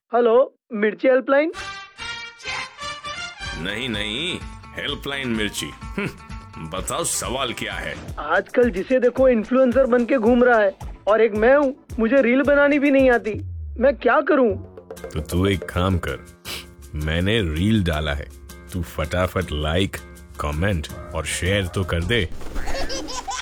Hello, मिर्ची helpline. नहीं नहीं, हेल्पलाइन मिर्ची। बताओ सवाल क्या है। आजकल जिसे देखो इन्फ्लुएंसर बन के घूम रहा है और एक मैं हूँ, मुझे रील बनानी भी नहीं आती। मैं क्या करूँ? तो तू एक काम कर, मैंने रील डाला है, तू फटाफट लाइक, कमेंट और शेयर तो कर दे।